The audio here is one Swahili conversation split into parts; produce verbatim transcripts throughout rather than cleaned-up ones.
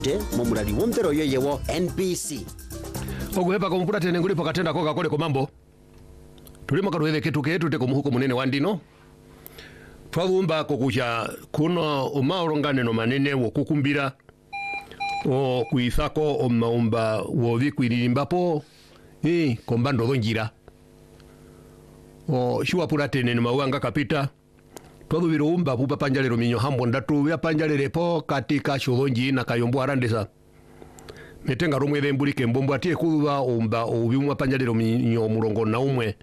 Mumuradi wontero yoyewo N P C Oguhepa kumpura tene nguli pakatenda koga kole komambo tulimo karuheve ketu ketu te kumuhuko munene wandino twabumba kokuja kuno umaorongane no manene wo kukumbira o kuithako o maumba wo vikwirimbapo eh kombando donjira o shuwa pura tene ni mawanga kapita todo virumba pupa panjalero minyo hambo ndatu ya panjalerepo katika shodonji na kayombo arandesa metenga romwe themburi kembombo atie kuwa umba ubimwa panjalero minyo murongo na umwe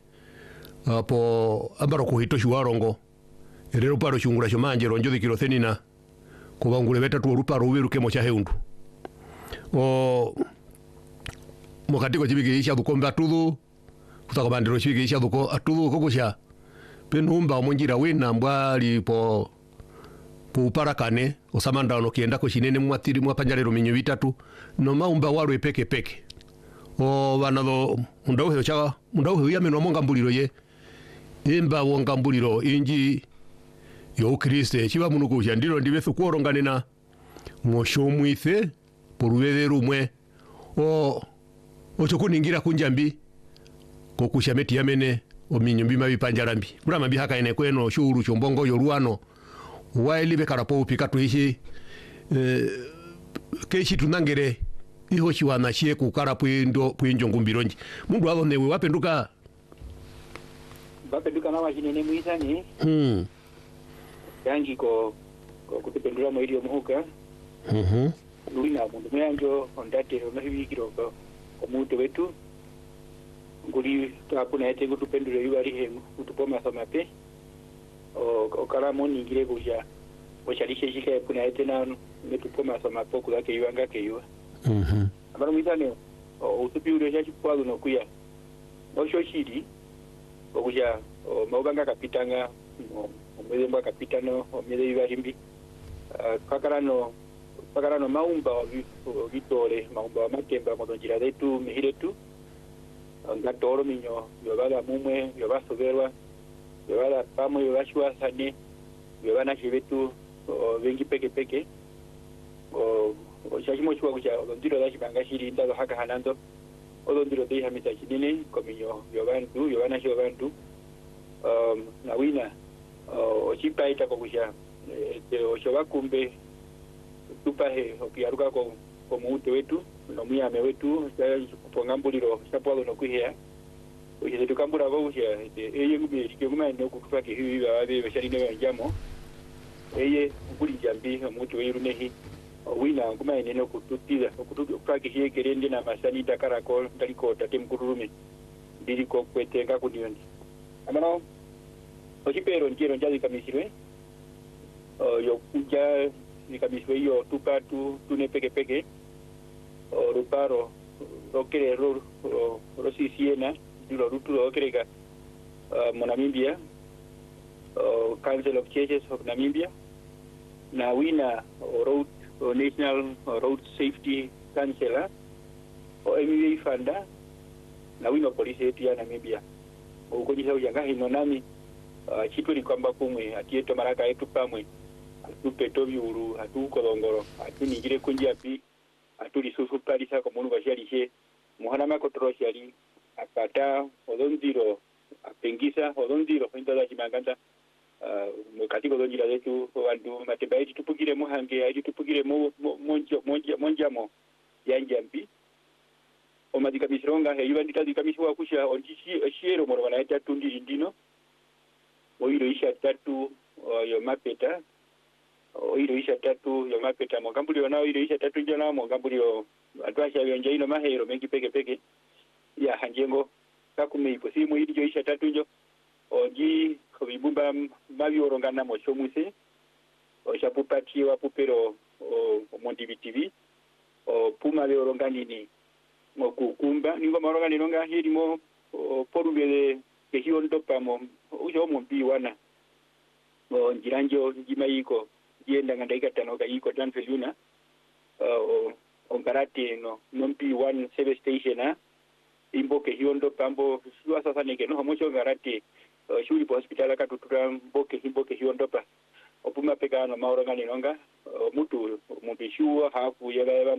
apo ambaro kuhito shuwarongo erero paro shungura shomanje ronjo dikiro thenina kubangule beta tu rupa rubiru kemo cha heundu o mokatiko chibige isha dukomba tudu kutaka bandero chibige isha duko atudu kokosha penumba omonjira wina mbwali po po parakane osamanda ono kienda ko shinene mwatiri mwapanjalero minyo bitatu no maumba warwe peke peke o banado undauhe cha undauhe ya meno monga mbuliro ye imba wonga mbuliro inji yo Kriste chiba munuko ndiro ndibeso kuoronganena ngoshomwithe porubere rumwe o ochokuningira kunjambi kokushameti yamene ominyumbi mabipanjarambi mura mabi haka ene kweno shuru chombongo yoruano wailibe karapo pikatu ishi eh keshi tunangere iho chiwana chie kukara pwindo pwinjo ngumbironji mundu abo newe wapenduka bapenduka na wajinene muizani hmm yangi ko kutipendura mo idio muhuka mhm luina mundu myanjo ondate no hibikiro ko omuntu wetu nguli tapuna ete kutupendura yubari hemu kutupoma somape o okala moni ngire kuja oshalishe shika puna ete na metupoma somapo kulake yuanga keyo mhm abaro mitane o utupiure cha chipwalo no kuya osho shiri okuja o maubanga kapitanga omweze mba kapitano omweze yubarimbi kakarano kakarano maumba vitore maumba wa matemba modonjira zetu mihiretu ngatoro minyo yobala mumwe yobasoberwa yobala pamwe yobashwa sane yobana chibetu vengi peke peke o shashimo chwa kuja ndiro dashi bangashiri ndalo haka hanando odondiro dei hamita chidine kominyo yobantu yobana shobantu um na wina o chipa ita kokuja te oshobakumbe tupahe okiaruka ko komuute wetu no muyame wetu kuponga mbuliro sapwalo no kuhea oje tukambura bo kuja eye ngubiri kuguma no kufa ke hibi babe bashari ne banjamo eye nguli jambi omuute werunehi wina nguma ine no kututiza okutuka ke hiye kerende na masani takarako ndaliko tatemkurume diriko kwetenga kuniondi amano ochipero njero njali kamisirwe o yo kuja ni kamisirwe yo tupatu tune peke peke o ruparo rokere ro rosi siena dilo ruturo okereka monamibia o Council of Churches of Namibia na wina o road o National Road Safety Council o M V fanda na wina police yetu ya Namibia ukojisa ujanga hino nami Uh, chitu ni kwamba kumwe atieto maraka yetu pamwe atupe tobiuru atuko dongoro atunigire kunja pi atuli susu palisa ko munu basharishe muhana makotroshi ali akata odondiro apengisa odondiro indola chimanganda uh, katiko donjira yetu wandu matebaiti tupugire muhange aiti tupugire mo monjo monja monjamo yanjambi o madika bisronga he yubandika dikamisi wa kusha onjishi shiero morwana eta tundi ndino oiro isha tatu yo mapeta oiro isha tatu yo mapeta mogambuli wana oiro isha tatu njana mogambuli atwasha yonja ino mahero mengi peke peke ya hanjengo takume ipo simu iri isha tatu njo oji kobibumba mabi orongana mo shomuse o shapupati wa pupero o Mondi T V o puma be orongani ni mokukumba ningo marongani nonga hiri mo porubele ke hiyo ndopa mo ujo mo biwana o njiranjo njimayiko yenda ngandaika tanoka yiko tanfeluna o ongarate no nompi one service station a imbo ke hiyo ndopa mbo suwa sasa neke no mocho ngarate shuri hospital ka tutura mboke himbo ke hiyo ndopa opuma peka no maoranga ninonga mutu mutu shuwa hafu ya